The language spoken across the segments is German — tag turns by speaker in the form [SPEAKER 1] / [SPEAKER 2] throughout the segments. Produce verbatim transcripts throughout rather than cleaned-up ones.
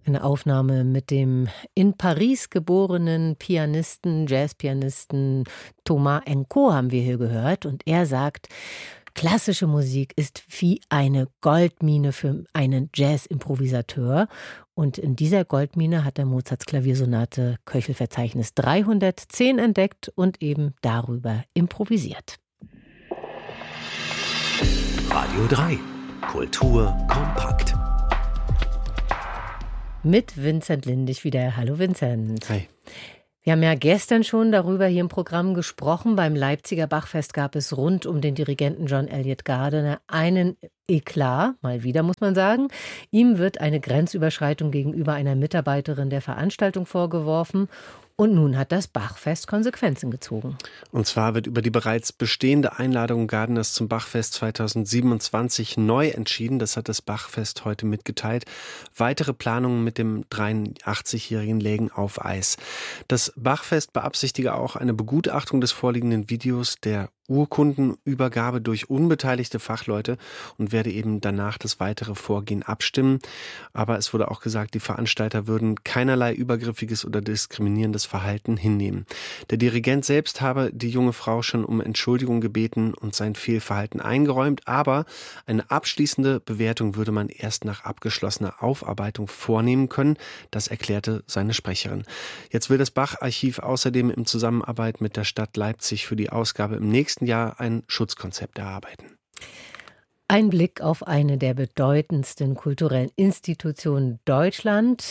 [SPEAKER 1] Eine Aufnahme mit dem in Paris geborenen Pianisten, Jazzpianisten Thomas Enko haben wir hier gehört. Und er sagt, klassische Musik ist wie eine Goldmine für einen Jazz-Improvisateur. Und in dieser Goldmine hat er Mozarts Klaviersonate Köchelverzeichnis dreihundertzehn entdeckt und eben darüber improvisiert.
[SPEAKER 2] Radio drei. Kultur kompakt.
[SPEAKER 1] Mit Vincent Lindig wieder. Hallo Vincent.
[SPEAKER 3] Hi.
[SPEAKER 1] Wir haben ja gestern schon darüber hier im Programm gesprochen. Beim Leipziger Bachfest gab es rund um den Dirigenten John Eliot Gardiner einen Eklat, mal wieder muss man sagen. Ihm wird eine Grenzüberschreitung gegenüber einer Mitarbeiterin der Veranstaltung vorgeworfen. Und nun hat das Bachfest Konsequenzen gezogen.
[SPEAKER 3] Und zwar wird über die bereits bestehende Einladung Gardiners zum Bachfest zweitausendsiebenundzwanzig neu entschieden. Das hat das Bachfest heute mitgeteilt. Weitere Planungen mit dem dreiundachtzigjährigen lägen auf Eis. Das Bachfest beabsichtige auch eine Begutachtung des vorliegenden Videos, der Urkundenübergabe durch unbeteiligte Fachleute und werde eben danach das weitere Vorgehen abstimmen. Aber es wurde auch gesagt, die Veranstalter würden keinerlei übergriffiges oder diskriminierendes Verhalten hinnehmen. Der Dirigent selbst habe die junge Frau schon um Entschuldigung gebeten und sein Fehlverhalten eingeräumt, aber eine abschließende Bewertung würde man erst nach abgeschlossener Aufarbeitung vornehmen können. Das erklärte seine Sprecherin. Jetzt will das Bach-Archiv außerdem in Zusammenarbeit mit der Stadt Leipzig für die Ausgabe im nächsten Jahr ein Schutzkonzept erarbeiten.
[SPEAKER 1] Ein Blick auf eine der bedeutendsten kulturellen Institutionen Deutschland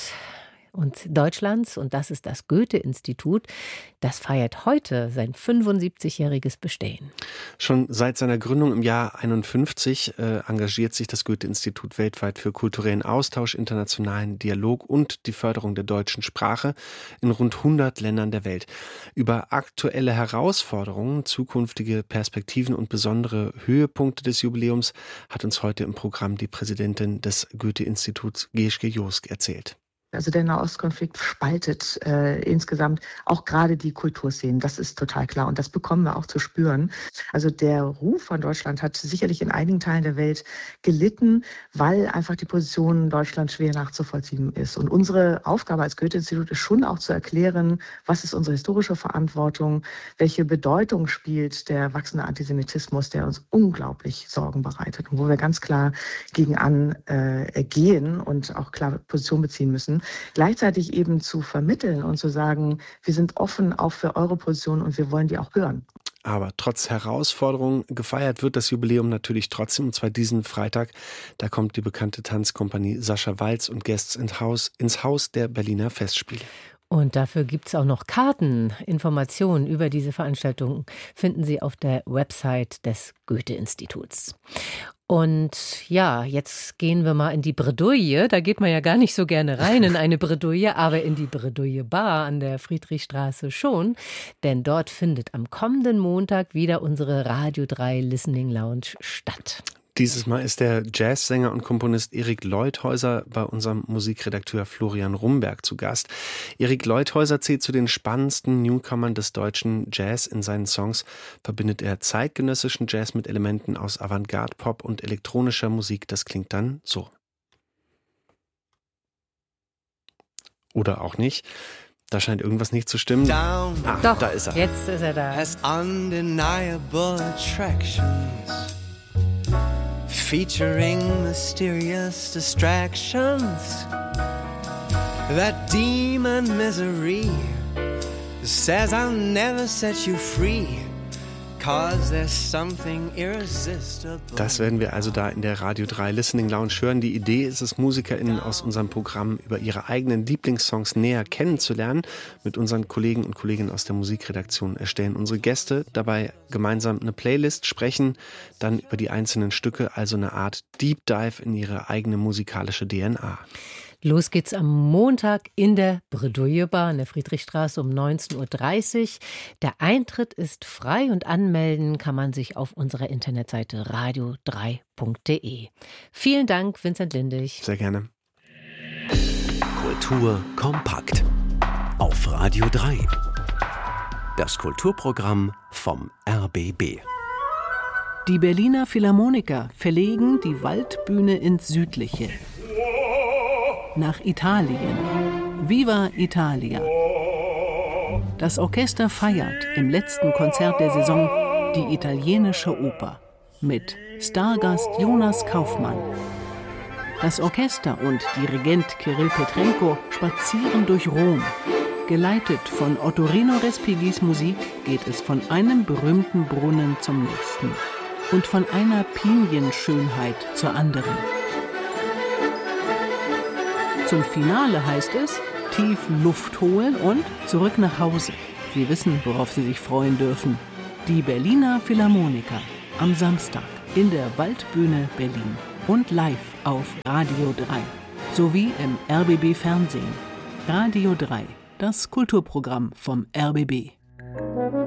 [SPEAKER 1] und Deutschlands, und das ist das Goethe-Institut. Das feiert heute sein fünfundsiebzigjähriges Bestehen.
[SPEAKER 3] Schon seit seiner Gründung im Jahr einundfünfzig äh, engagiert sich das Goethe-Institut weltweit für kulturellen Austausch, internationalen Dialog und die Förderung der deutschen Sprache in rund hundert Ländern der Welt. Über aktuelle Herausforderungen, zukünftige Perspektiven und besondere Höhepunkte des Jubiläums hat uns heute im Programm die Präsidentin des Goethe-Instituts, Geeske Josk, erzählt.
[SPEAKER 4] Also der Nahostkonflikt spaltet äh, insgesamt auch gerade die Kulturszenen. Das ist total klar und das bekommen wir auch zu spüren. Also der Ruf von Deutschland hat sicherlich in einigen Teilen der Welt gelitten, weil einfach die Position Deutschlands schwer nachzuvollziehen ist. Und unsere Aufgabe als Goethe-Institut ist schon auch zu erklären, was ist unsere historische Verantwortung, welche Bedeutung spielt der wachsende Antisemitismus, der uns unglaublich Sorgen bereitet und wo wir ganz klar gegen an äh, gehen und auch klar Position beziehen müssen. Gleichzeitig eben zu vermitteln und zu sagen, wir sind offen auch für eure Position und wir wollen die auch hören.
[SPEAKER 3] Aber trotz Herausforderungen gefeiert wird das Jubiläum natürlich trotzdem, und zwar diesen Freitag. Da kommt die bekannte Tanzkompanie Sascha Walz und Guests ins Haus, ins Haus der Berliner Festspiele.
[SPEAKER 1] Und dafür gibt es auch noch Karten. Informationen über diese Veranstaltung finden Sie auf der Website des Goethe-Instituts. Und ja, jetzt gehen wir mal in die Bredouille. Da geht man ja gar nicht so gerne rein in eine Bredouille, aber in die Bredouille Bar an der Friedrichstraße schon. Denn dort findet am kommenden Montag wieder unsere Radio drei Listening Lounge statt.
[SPEAKER 3] Dieses Mal ist der Jazzsänger und Komponist Erik Leuthäuser bei unserem Musikredakteur Florian Rumberg zu Gast. Erik Leuthäuser zählt zu den spannendsten Newcomern des deutschen Jazz. In seinen Songs verbindet er zeitgenössischen Jazz mit Elementen aus Avantgarde-Pop und elektronischer Musik. Das klingt dann so. Oder auch nicht. Da scheint irgendwas nicht zu stimmen.
[SPEAKER 1] Down. Ah, Doch, da ist er. Jetzt ist er da.
[SPEAKER 5] Has undeniable attractions. Featuring mysterious distractions. That demon misery says I'll never set you free. Cause there's something irresistible.
[SPEAKER 3] Das werden wir also da in der Radio drei Listening Lounge hören. Die Idee ist es, MusikerInnen aus unserem Programm über ihre eigenen Lieblingssongs näher kennenzulernen. Mit unseren Kollegen und Kolleginnen aus der Musikredaktion erstellen unsere Gäste dabei gemeinsam eine Playlist, sprechen dann über die einzelnen Stücke, also eine Art Deep Dive in ihre eigene musikalische D N A.
[SPEAKER 1] Los geht's am Montag in der Bredouille Bar in der Friedrichstraße um neunzehn Uhr dreißig. Der Eintritt ist frei und anmelden kann man sich auf unserer Internetseite radio drei punkt de. Vielen Dank, Vincent Lindig.
[SPEAKER 3] Sehr gerne.
[SPEAKER 2] Kultur kompakt auf Radio drei. Das Kulturprogramm vom R B B.
[SPEAKER 6] Die Berliner Philharmoniker verlegen die Waldbühne ins Südliche. nach Italien. Viva Italia! Das Orchester feiert im letzten Konzert der Saison die italienische Oper mit Stargast Jonas Kaufmann. Das Orchester und Dirigent Kirill Petrenko spazieren durch Rom. Geleitet von Ottorino Respigis Musik geht es von einem berühmten Brunnen zum nächsten und von einer Pinienschönheit zur anderen. Zum Finale heißt es, tief Luft holen und zurück nach Hause. Sie wissen, worauf Sie sich freuen dürfen. Die Berliner Philharmoniker am Samstag in der Waldbühne Berlin und live auf Radio drei sowie im R B B Fernsehen. Radio drei, das Kulturprogramm vom R B B.